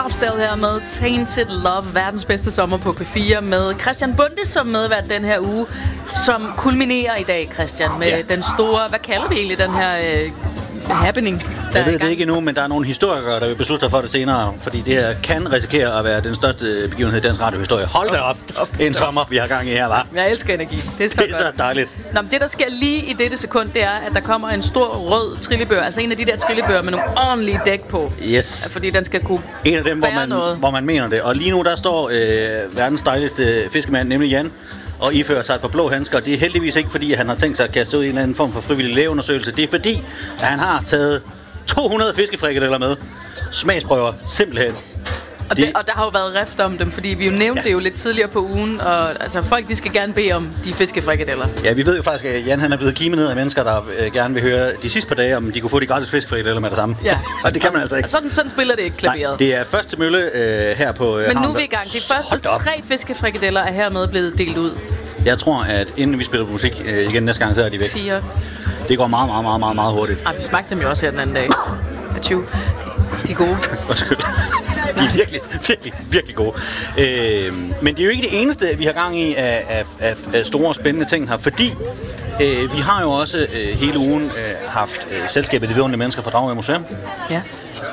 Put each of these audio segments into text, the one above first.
Afsted her med Tainted Love, verdens bedste sommer på P4, med Christian Bonde som medvært den her uge, som kulminerer i dag, Christian, med den store, hvad kalder vi egentlig den her happening? Jeg ved det ikke endnu, men der er nogle historikere, der vil beslutte sig for det senere, fordi det her kan risikere at være den største begivenhed i dansk radiohistorie. Hold da op, en sommer, vi har gang i her, hva'? Jeg elsker energi. Det er så dejligt. Nå, men det, der sker lige i dette sekund, det er, at der kommer en stor rød trillebør, altså en af de der trillebøger med nogle ordentlige dæk på. Yes. Fordi den skal kunne en af dem, hvor man mener det. Og lige nu, der står verdens dejligste fiskemand, nemlig Jan, og ifører sig et par blå handsker. Det er heldigvis ikke, fordi han har tænkt sig at kaste ud i en eller anden form for frivillig lægeundersøgelse. Det er fordi, at han har taget 200 fiskefrikadeller med. Smagsprøver, simpelthen. Og der har jo været rift om dem, fordi vi jo nævnte det jo lidt tidligere på ugen, og altså folk, de skal gerne bede om de fiskefrikadeller. Ja, vi ved jo faktisk, at Jan han er blevet kimet ned af mennesker, der gerne vil høre de sidste par dage, om de kunne få de gratis fiskefrikadeller med det samme. Ja. Og det kan man altså ikke. Sådan spiller det ikke klaveret. Nej, det er første mølle her på Men nu er vi i gang. De første 3 fiskefrikadeller er hermed blevet delt ud. Jeg tror, at inden vi spiller musik igen næste gang, så er de væk. 4. Det går meget hurtigt. Vi smagte dem jo også her den anden dag. 20. De er gode. Undskyld. De er virkelig gode. Men det er jo ikke det eneste, vi har gang i af store spændende ting her, fordi vi har jo også hele ugen haft selskabet De Vidunderlige Mennesker fra Dragør Museum. Ja.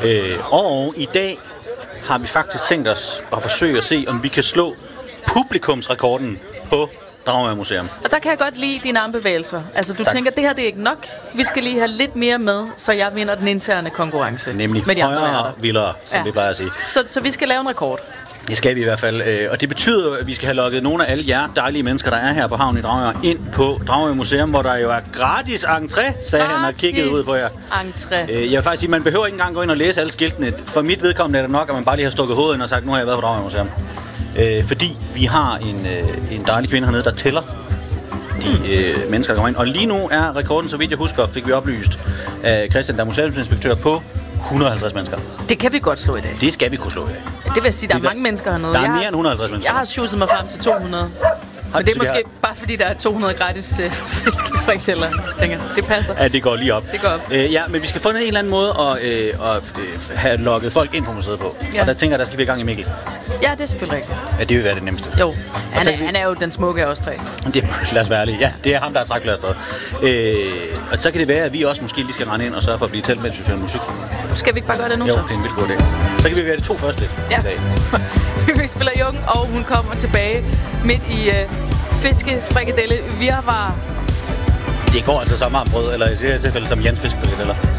Og i dag har vi faktisk tænkt os at forsøge at se, om vi kan slå publikumsrekorden på Dragør Museum. Og der kan jeg godt lide dine armbevægelser. Altså, du tænker, det her det er ikke nok. Vi skal lige have lidt mere med, så jeg vinder den interne konkurrence. Nemlig med de højere vildere, som vi plejer at sige. Så vi skal lave en rekord. Det skal vi i hvert fald. Og det betyder, at vi skal have lukket nogle af alle jer dejlige mennesker, der er her på havnen i Dragør, ind på Dragør Museum, hvor der jo er gratis entré, sagde han og kiggede ud på jer. Entré. Jeg vil faktisk sige, man behøver ikke engang gå ind og læse alle skiltene. For mit vedkommende er det nok, at man bare lige har stukket hovedet ind og sagt, nu har jeg været på Dragør Museum. Fordi vi har en dejlig kvinde hernede, der tæller de mennesker, der kommer ind. Og lige nu er rekorden, så vidt jeg husker, fik vi oplyst af Christian, der er museumsinspektør, på 150 mennesker. Det kan vi godt slå i dag. Det skal vi kunne slå i dag. Det vil sige, der er mange mennesker hernede. Der er mere end 150 mennesker. Jeg har sjusset mig frem til 200. Men det er måske bare fordi, der er 200 gratis fiskefrikadeller, tænker. Det passer. Ja, det går lige op. Det går op. Ja, men vi skal finde en eller anden måde at have lukket folk ind på museet på. Ja. Og der tænker jeg, der skal vi i gang i Mikkel. Ja, det er selvfølgelig rigtigt. Ja, det vil være det nemmeste. Jo, han er jo den smukke af os tre. Lad os være ærlige. Ja, det er ham, der er trækplaster. Og så kan det være, at vi også måske lige skal rende ind og sørge for at blive talt, mens vi finder musik. Skal vi ikke bare gøre det nu, jo, så? Jo, det er en vildt god idé. Så kan vi være de 2 første i dag. Vi spiller Jung, og hun kommer tilbage midt i fiskefrikadelle virvar. Det går altså som armbrød, eller i det her tilfælde som Jans fiskefrikadeller.